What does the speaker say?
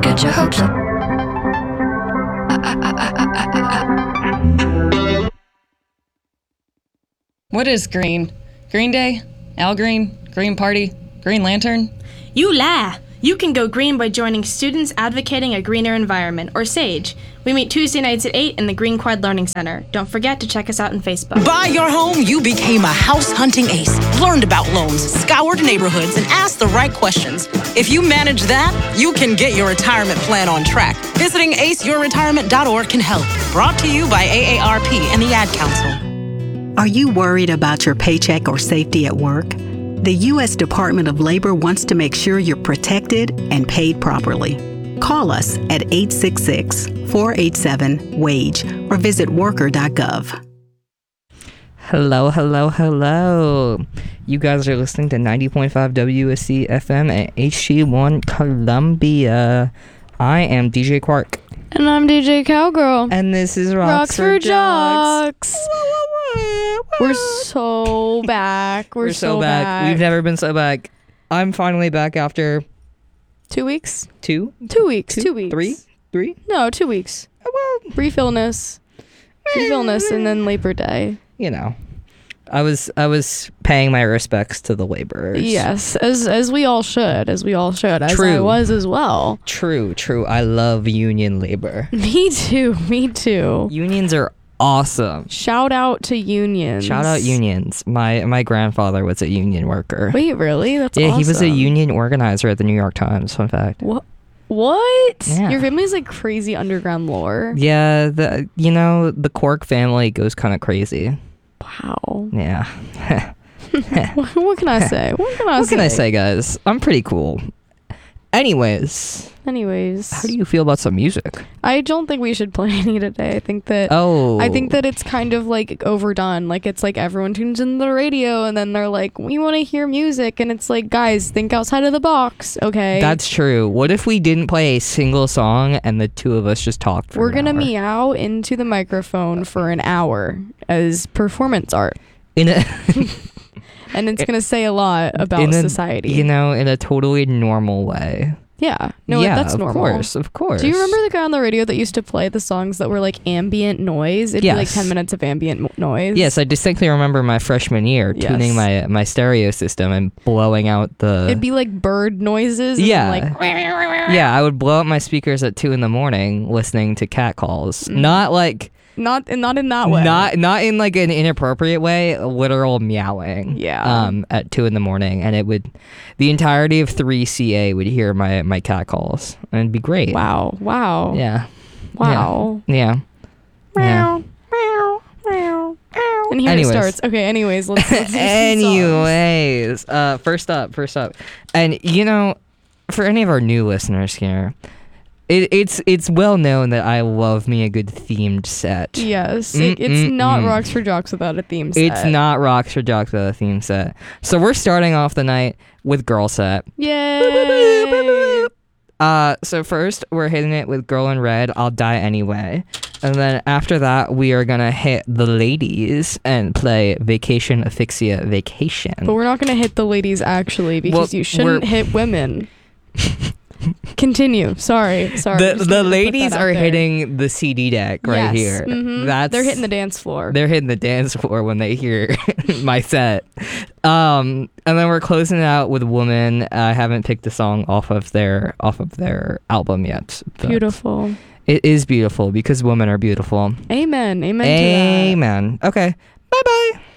get your hopes up. What is green? Green Day? Al Green? Green Party? Green Lantern? You lie! You can go green by joining Students Advocating a Greener Environment, or SAGE. We meet Tuesday nights at 8 in the Green Quad Learning Center. Don't forget to check us out on Facebook. Buy your home, you became a house hunting ace. Learned about loans, scoured neighborhoods, and asked the right questions. If you manage that, you can get your retirement plan on track. Visiting aceyourretirement.org can help. Brought to you by AARP and the Ad Council. Are you worried about your paycheck or safety at work? The U.S. Department of Labor wants to make sure you're protected and paid properly. Call us at 866-487-WAGE or visit worker.gov. Hello, hello, hello. You guys are listening to 90.5 WSC FM at HG1 Columbia. I am DJ Quark. And I'm DJ Cowgirl. And this is Rocks for Jocks. We're so back. We're so back. We've never been so back. I'm finally back after 2 weeks. 2 weeks. 2 weeks. 3. No, 2 weeks. Well, brief illness, and then Labor Day. You know, I was paying my respects to the laborers. Yes, as we all should. As True. I was as well. True. I love union labor. Me too. Unions are awesome. Shout out to unions. Shout out unions. My grandfather was a union worker. Wait, really? That's yeah, awesome. He was a union organizer at the New York Times, fun fact. What? Yeah. Your family's like crazy underground lore. Yeah, the Quark family goes kind of crazy. Wow. Yeah. What can I say? What can I say, guys? I'm pretty cool. Anyways, how do you feel about some music? I don't think we should play any today. I think that it's kind of like overdone. Like it's like everyone tunes in the radio and then they're like, we want to hear music, and it's like, guys, think outside of the box, okay? That's true. What if we didn't play a single song and the two of us just talked for We're an gonna hour? meow into the microphone for an hour as performance art. And it's going to say a lot about society. In a totally normal way. Yeah. No, that's normal. Of course. Do you remember the guy on the radio that used to play the songs that were like ambient noise? It'd be like 10 minutes of ambient noise. Yes, I distinctly remember my freshman year tuning my stereo system and blowing out the... It'd be like bird noises. Yeah. And like... Yeah, I would blow up my speakers at 2 a.m. listening to cat calls. Not like... Not in that way. Not in like an inappropriate way, literal meowing. Yeah. At 2 a.m. and the entirety of 3CA would hear my cat calls, and it'd be great. Wow. Yeah. Wow. Yeah. Meow. And here it starts. Okay. Anyways, let's anyways, first up, and for any of our new listeners here. It's well known that I love me a good themed set. Yes, it's not Rocks for Jocks without a theme set. It's not Rocks for Jocks without a theme set. So we're starting off the night with Girl Set. Yay! So first we're hitting it with Girl in Red, I'll Die Anyway. And then after that we are gonna hit the ladies and play Vacation Asphyxia Vacation. But we're not gonna hit the ladies actually, because you shouldn't hit women. Continue. Sorry. The ladies are hitting the CD deck right here. Mm-hmm. They're hitting the dance floor. They're hitting the dance floor when they hear my set. And then we're closing it out with Woman. I haven't picked a song off of their album yet. Beautiful. It is beautiful because women are beautiful. Amen. Amen. Okay. Bye-bye.